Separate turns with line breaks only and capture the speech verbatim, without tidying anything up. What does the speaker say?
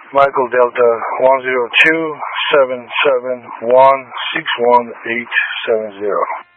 Michael Delta one zero two seven seven one six one eight seven zero.